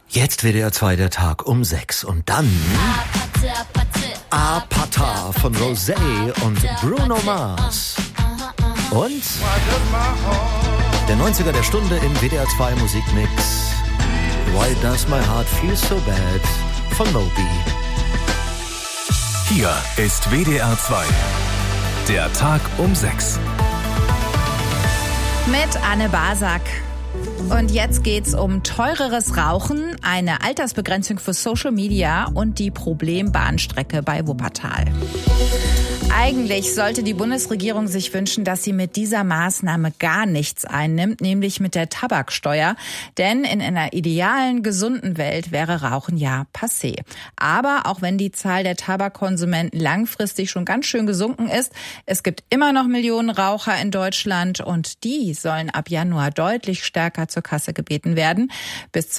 Jetzt WDR 2 der Tag um 6 und dann Apata von Rosé und Bruno Mars. Und der 90er der Stunde im WDR 2 Musikmix Why Does My Heart Feel So Bad von Moby. Hier ist WDR 2, der Tag um 6. Mit Anne Basak. Und jetzt geht's um teureres Rauchen, eine Altersbegrenzung für Social Media und die Problembahnstrecke bei Wuppertal. Eigentlich sollte die Bundesregierung sich wünschen, dass sie mit dieser Maßnahme gar nichts einnimmt, nämlich mit der Tabaksteuer. Denn in einer idealen, gesunden Welt wäre Rauchen ja passé. Aber auch wenn die Zahl der Tabakkonsumenten langfristig schon ganz schön gesunken ist, es gibt immer noch Millionen Raucher in Deutschland und die sollen ab Januar deutlich stärker zur Kasse gebeten werden. Bis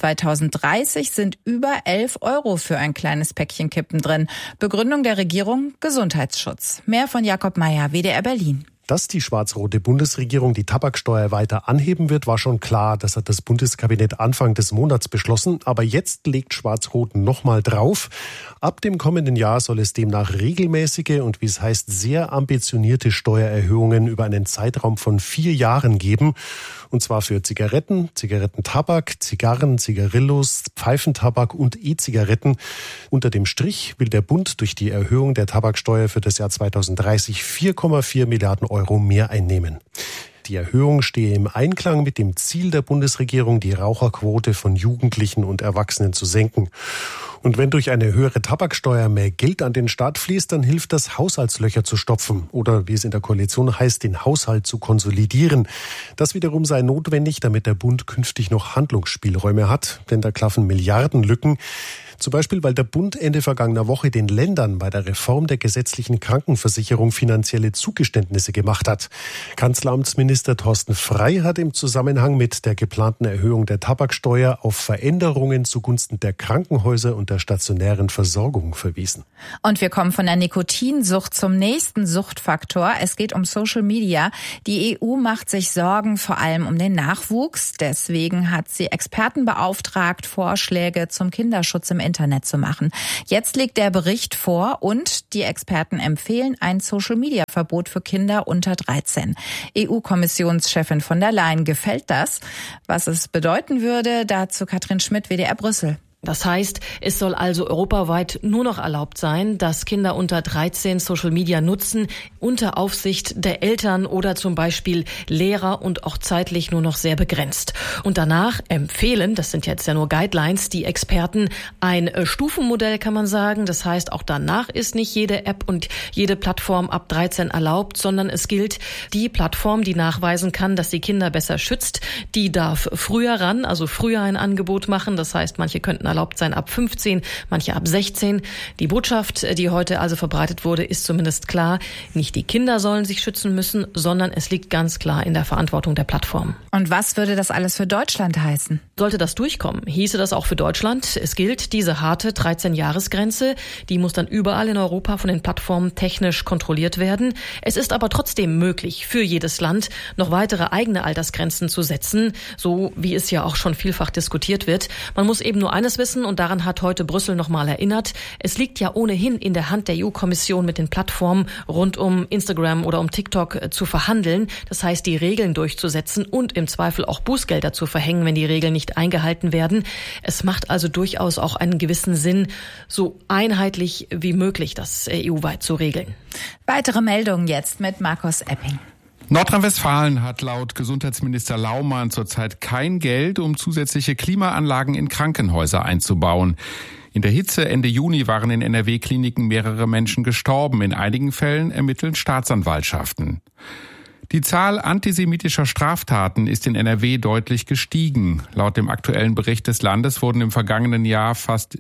2030 sind über 11 € für ein kleines Päckchen Kippen drin. Begründung der Regierung: Gesundheitsschutz. Mehr von Jakob Meyer, WDR Berlin. Dass die schwarz-rote Bundesregierung die Tabaksteuer weiter anheben wird, war schon klar. Das hat das Bundeskabinett Anfang des Monats beschlossen. Aber jetzt legt Schwarz-Rot nochmal drauf. Ab dem kommenden Jahr soll es demnach regelmäßige und, wie es heißt, sehr ambitionierte Steuererhöhungen über einen Zeitraum von 4 Jahren geben. Und zwar für Zigaretten, Zigarettentabak, Zigarren, Zigarillos, Pfeifentabak und E-Zigaretten. Unter dem Strich will der Bund durch die Erhöhung der Tabaksteuer für das Jahr 2030 4,4 Milliarden € mehr einnehmen. Die Erhöhung stehe im Einklang mit dem Ziel der Bundesregierung, die Raucherquote von Jugendlichen und Erwachsenen zu senken. Und wenn durch eine höhere Tabaksteuer mehr Geld an den Staat fließt, dann hilft das, Haushaltslöcher zu stopfen oder, wie es in der Koalition heißt, den Haushalt zu konsolidieren. Das wiederum sei notwendig, damit der Bund künftig noch Handlungsspielräume hat, denn da klaffen Milliardenlücken. Zum Beispiel, weil der Bund Ende vergangener Woche den Ländern bei der Reform der gesetzlichen Krankenversicherung finanzielle Zugeständnisse gemacht hat. Kanzleramtsminister Thorsten Frey hat im Zusammenhang mit der geplanten Erhöhung der Tabaksteuer auf Veränderungen zugunsten der Krankenhäuser und der stationären Versorgung verwiesen. Und wir kommen von der Nikotinsucht zum nächsten Suchtfaktor. Es geht um Social Media. Die EU macht sich Sorgen vor allem um den Nachwuchs. Deswegen hat sie Experten beauftragt, Vorschläge zum Kinderschutz im Internet zu machen. Jetzt liegt der Bericht vor und die Experten empfehlen ein Social-Media-Verbot für Kinder unter 13. EU-Kommissionschefin von der Leyen gefällt das. Was es bedeuten würde, dazu Katrin Schmidt, WDR Brüssel. Das heißt, es soll also europaweit nur noch erlaubt sein, dass Kinder unter 13 Social Media nutzen, unter Aufsicht der Eltern oder zum Beispiel Lehrer und auch zeitlich nur noch sehr begrenzt. Und danach empfehlen, das sind jetzt ja nur Guidelines, die Experten ein Stufenmodell, kann man sagen. Das heißt, auch danach ist nicht jede App und jede Plattform ab 13 erlaubt, sondern es gilt die Plattform, die nachweisen kann, dass die Kinder besser schützt, die darf früher ran, also früher ein Angebot machen. Das heißt, manche könnten erlaubt sein ab 15, manche ab 16. Die Botschaft, die heute also verbreitet wurde, ist zumindest klar. Nicht die Kinder sollen sich schützen müssen, sondern es liegt ganz klar in der Verantwortung der Plattform. Und was würde das alles für Deutschland heißen? Sollte das durchkommen, hieße das auch für Deutschland. Es gilt diese harte 13-Jahres-Grenze. Die muss dann überall in Europa von den Plattformen technisch kontrolliert werden. Es ist aber trotzdem möglich, für jedes Land noch weitere eigene Altersgrenzen zu setzen, so wie es ja auch schon vielfach diskutiert wird. Man muss eben nur eines wissen, und daran hat heute Brüssel nochmal erinnert. Es liegt ja ohnehin in der Hand der EU-Kommission, mit den Plattformen rund um Instagram oder um TikTok zu verhandeln. Das heißt, die Regeln durchzusetzen und im Zweifel auch Bußgelder zu verhängen, wenn die Regeln nicht eingehalten werden. Es macht also durchaus auch einen gewissen Sinn, so einheitlich wie möglich das EU-weit zu regeln. Weitere Meldungen jetzt mit Markus Epping. Nordrhein-Westfalen hat laut Gesundheitsminister Laumann zurzeit kein Geld, um zusätzliche Klimaanlagen in Krankenhäuser einzubauen. In der Hitze Ende Juni waren in NRW-Kliniken mehrere Menschen gestorben. In einigen Fällen ermitteln Staatsanwaltschaften. Die Zahl antisemitischer Straftaten ist in NRW deutlich gestiegen. Laut dem aktuellen Bericht des Landes wurden im vergangenen Jahr fast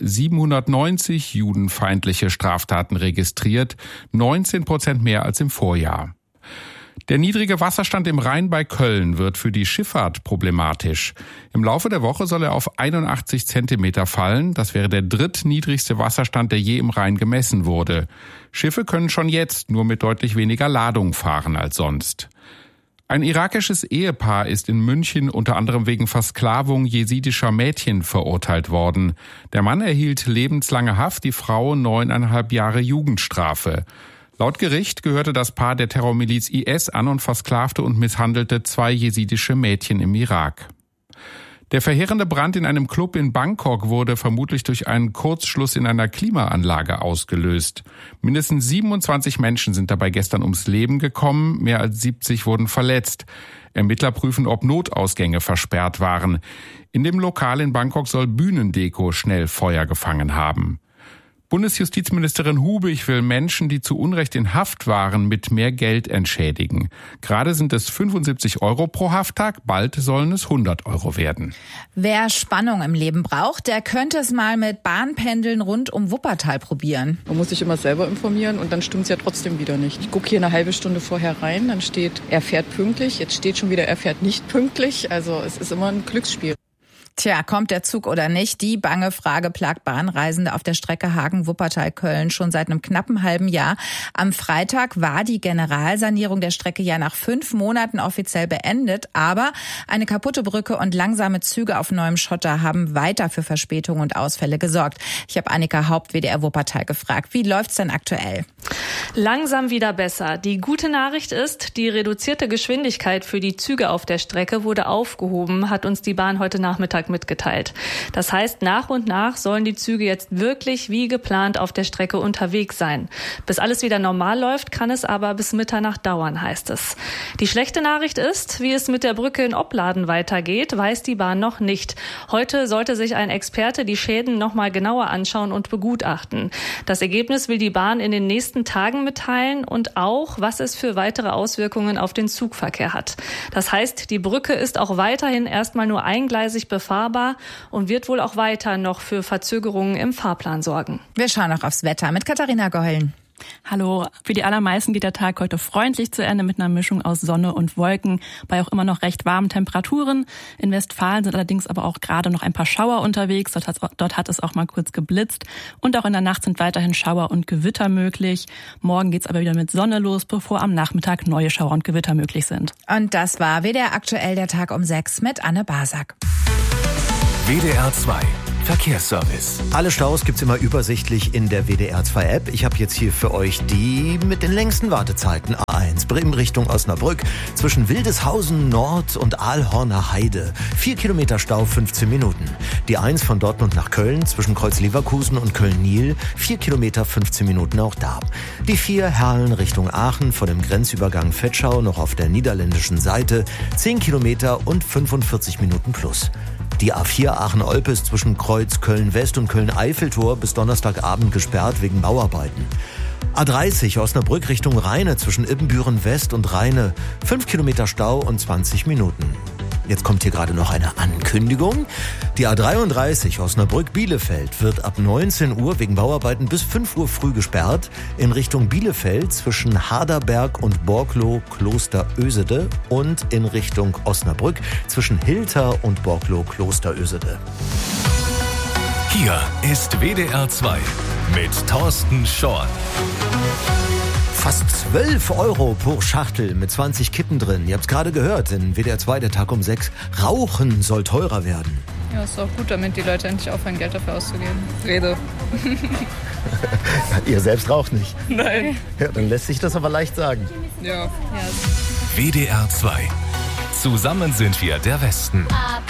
790 judenfeindliche Straftaten registriert, 19% mehr als im Vorjahr. Der niedrige Wasserstand im Rhein bei Köln wird für die Schifffahrt problematisch. Im Laufe der Woche soll er auf 81 Zentimeter fallen. Das wäre der drittniedrigste Wasserstand, der je im Rhein gemessen wurde. Schiffe können schon jetzt nur mit deutlich weniger Ladung fahren als sonst. Ein irakisches Ehepaar ist in München unter anderem wegen Versklavung jesidischer Mädchen verurteilt worden. Der Mann erhielt lebenslange Haft, die Frau 9,5 Jahre Jugendstrafe. Laut Gericht gehörte das Paar der Terrormiliz IS an und versklavte und misshandelte 2 jesidische Mädchen im Irak. Der verheerende Brand in einem Club in Bangkok wurde vermutlich durch einen Kurzschluss in einer Klimaanlage ausgelöst. Mindestens 27 Menschen sind dabei gestern ums Leben gekommen, mehr als 70 wurden verletzt. Ermittler prüfen, ob Notausgänge versperrt waren. In dem Lokal in Bangkok soll Bühnendeko schnell Feuer gefangen haben. Bundesjustizministerin Hubig will Menschen, die zu Unrecht in Haft waren, mit mehr Geld entschädigen. Gerade sind es 75 € pro Hafttag, bald sollen es 100 € werden. Wer Spannung im Leben braucht, der könnte es mal mit Bahnpendeln rund um Wuppertal probieren. Man muss sich immer selber informieren und dann stimmt es ja trotzdem wieder nicht. Ich gucke hier eine halbe Stunde vorher rein, dann steht, er fährt pünktlich. Jetzt steht schon wieder, er fährt nicht pünktlich. Also es ist immer ein Glücksspiel. Tja, kommt der Zug oder nicht? Die bange Frage plagt Bahnreisende auf der Strecke Hagen-Wuppertal-Köln schon seit einem knappen halben Jahr. Am Freitag war die Generalsanierung der Strecke ja nach 5 Monaten offiziell beendet. Aber eine kaputte Brücke und langsame Züge auf neuem Schotter haben weiter für Verspätungen und Ausfälle gesorgt. Ich habe Annika Haupt, WDR Wuppertal, gefragt. Wie läuft's denn aktuell? Langsam wieder besser. Die gute Nachricht ist, die reduzierte Geschwindigkeit für die Züge auf der Strecke wurde aufgehoben, hat uns die Bahn heute Nachmittag mitgeteilt. Das heißt, nach und nach sollen die Züge jetzt wirklich wie geplant auf der Strecke unterwegs sein. Bis alles wieder normal läuft, kann es aber bis Mitternacht dauern, heißt es. Die schlechte Nachricht ist, wie es mit der Brücke in Opladen weitergeht, weiß die Bahn noch nicht. Heute sollte sich ein Experte die Schäden noch mal genauer anschauen und begutachten. Das Ergebnis will die Bahn in den nächsten Tagen mitteilen und auch, was es für weitere Auswirkungen auf den Zugverkehr hat. Das heißt, die Brücke ist auch weiterhin erstmal nur eingleisig befahrbar und wird wohl auch weiter noch für Verzögerungen im Fahrplan sorgen. Wir schauen noch aufs Wetter mit Katharina Golln. Hallo. Für die allermeisten geht der Tag heute freundlich zu Ende mit einer Mischung aus Sonne und Wolken, bei auch immer noch recht warmen Temperaturen. In Westfalen sind allerdings aber auch gerade noch ein paar Schauer unterwegs. Dort hat es auch mal kurz geblitzt. Und auch in der Nacht sind weiterhin Schauer und Gewitter möglich. Morgen geht's aber wieder mit Sonne los, bevor am Nachmittag neue Schauer und Gewitter möglich sind. Und das war WDR aktuell, der Tag um 6 mit Anne Basak. WDR 2 Verkehrsservice. Alle Staus gibt's immer übersichtlich in der WDR 2 App. Ich habe jetzt hier für euch die mit den längsten Wartezeiten. A1 Bremen Richtung Osnabrück zwischen Wildeshausen Nord und Aalhorner Heide. 4 Kilometer Stau, 15 Minuten. Die 1 von Dortmund nach Köln zwischen Kreuz-Leverkusen und Köln-Niel. 4 Kilometer, 15 Minuten auch da. Die 4 Herlen Richtung Aachen vor dem Grenzübergang Vetschau noch auf der niederländischen Seite. 10 Kilometer und 45 Minuten plus. Die A4 Aachen-Olpes zwischen Kreuz Köln-West und Köln-Eiffeltor bis Donnerstagabend gesperrt wegen Bauarbeiten. A30 Osnabrück Richtung Rheine zwischen Ibbenbüren-West und Rheine. 5 Kilometer Stau und 20 Minuten. Jetzt kommt hier gerade noch eine Ankündigung. Die A33 Osnabrück-Bielefeld wird ab 19 Uhr wegen Bauarbeiten bis 5 Uhr früh gesperrt. In Richtung Bielefeld zwischen Harderberg und Borklow-Klosterösede und in Richtung Osnabrück zwischen Hilter und Borklow-Klosterösede. Hier ist WDR 2 mit Thorsten Schorn. Fast 12 € pro Schachtel mit 20 Kippen drin. Ihr habt es gerade gehört, in WDR 2, der Tag um 6. Rauchen soll teurer werden. Ja, ist auch gut, damit die Leute endlich aufhören, Geld dafür auszugeben. Rede. Ihr selbst raucht nicht? Nein. Ja, dann lässt sich das aber leicht sagen. Ja. WDR 2. Zusammen sind wir der Westen.